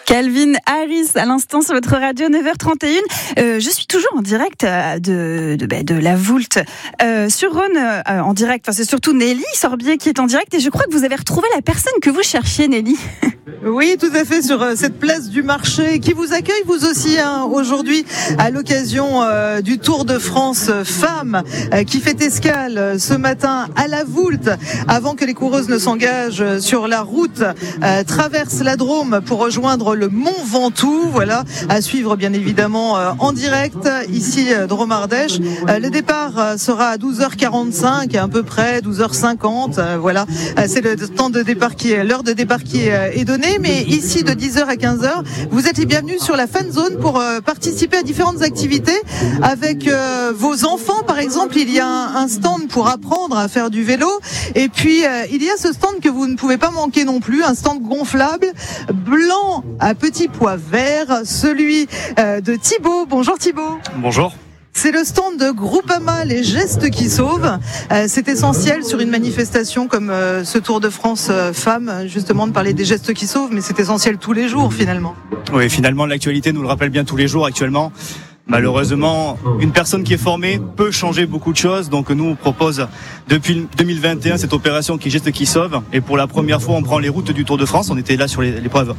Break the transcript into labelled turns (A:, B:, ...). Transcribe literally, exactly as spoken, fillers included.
A: Calvin Harris à l'instant sur votre radio neuf heures trente et une. Euh, je suis toujours en direct de, de, de, de la Voulte euh, sur Rhône euh, en direct. Enfin, c'est surtout Nelly Sorbier qui est en direct et je crois que vous avez retrouvé la personne que vous cherchiez, Nelly.
B: Oui, tout à fait, sur euh, cette place du marché qui vous accueille vous aussi hein, aujourd'hui à l'occasion euh, du Tour de France Femmes euh, qui fait escale euh, ce matin à la Voulte avant que les coureuses ne s'engagent sur la route, euh, traversent la Drôme pour rejoindre le Mont Ventoux. Voilà, à suivre bien évidemment euh, en direct ici euh, Drôme-Ardèche. Euh, le départ euh, sera à douze heures quarante-cinq à peu près, douze heures cinquante. Euh, voilà, euh, c'est le temps de départ qui est, l'heure de départ qui est, euh, est donnée. Mais ici de dix heures à quinze heures, vous êtes les bienvenus sur la fan zone pour euh, participer à différentes activités avec euh, vos enfants. Par exemple, il y a un, un stand pour apprendre à faire du vélo et puis euh, il y a ce stand que vous ne pouvez pas manquer non plus, un stand gonflable blanc à petits pois verts, celui euh, de Thibaut. Bonjour Thibaut.
C: Bonjour.
B: C'est le stand de Groupama, les gestes qui sauvent. Euh, c'est essentiel sur une manifestation comme euh, ce Tour de France euh, Femmes, justement de parler des gestes qui sauvent, mais c'est essentiel tous les jours finalement.
C: Oui, finalement l'actualité nous le rappelle bien tous les jours actuellement. Malheureusement, une personne qui est formée peut changer beaucoup de choses. Donc nous, on propose depuis deux mille vingt et un cette opération qui est Gestes qui sauvent. Et pour la première fois, on prend les routes du Tour de France. On était là sur l'épreuve